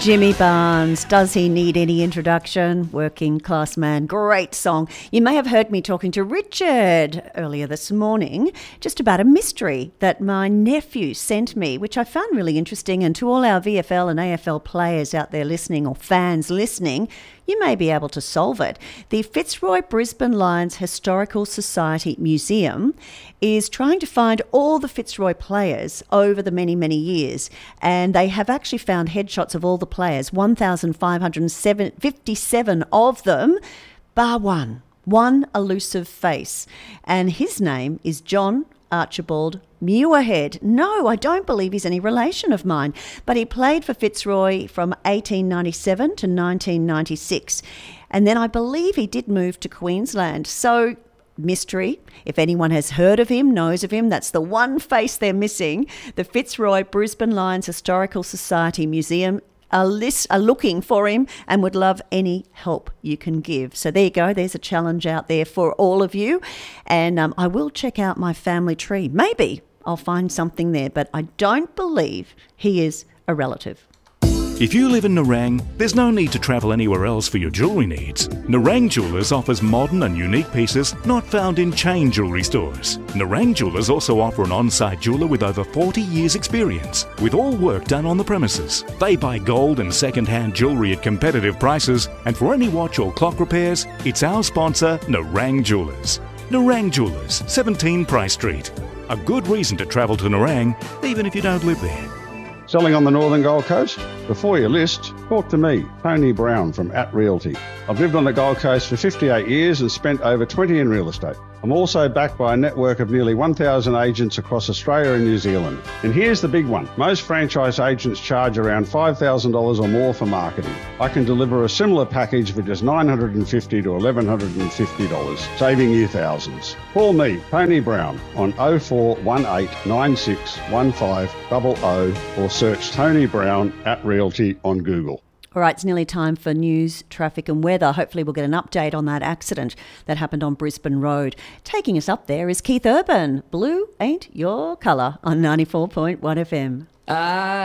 Jimmy Barnes, does he need any introduction? Working class man, great song. You may have heard me talking to Richard earlier this morning just about a mystery that my nephew sent me, which I found really interesting. And to all our VFL and AFL players out there listening, or fans listening, you may be able to solve it. The Fitzroy Brisbane Lions Historical Society Museum is trying to find all the Fitzroy players over the many, many years. And they have actually found headshots of all the players, 1,557 of them, bar one elusive face. And his name is John Archibald Muirhead. No, I don't believe he's any relation of mine, but he played for Fitzroy from 1897 to 1996. And then I believe he did move to Queensland. So, mystery. If anyone has heard of him, knows of him, that's the one face they're missing. The Fitzroy Brisbane Lions Historical Society Museum are looking for him and would love any help you can give. So there you go. There's a challenge out there for all of you. And I will check out my family tree. Maybe I'll find something there, but I don't believe he is a relative. If you live in Nerang, there's no need to travel anywhere else for your jewellery needs. Nerang Jewellers offers modern and unique pieces not found in chain jewellery stores. Nerang Jewellers also offer an on-site jeweller with over 40 years experience, with all work done on the premises. They buy gold and second-hand jewellery at competitive prices, and for any watch or clock repairs, it's our sponsor, Nerang Jewellers. Nerang Jewellers, 17 Price Street. A good reason to travel to Nerang, even if you don't live there. Selling on the Northern Gold Coast? Before you list, talk to me, Tony Brown from @Realty. I've lived on the Gold Coast for 58 years and spent over 20 in real estate. I'm also backed by a network of nearly 1,000 agents across Australia and New Zealand. And here's the big one. Most franchise agents charge around $5,000 or more for marketing. I can deliver a similar package for just $950 to $1,150, saving you thousands. Call me, Tony Brown, on 0418 961500 or search Tony Brown @Realty on Google. All right, it's nearly time for news, traffic and weather. Hopefully we'll get an update on that accident that happened on Brisbane Road. Taking us up there is Keith Urban. Blue ain't your colour on 94.1 FM.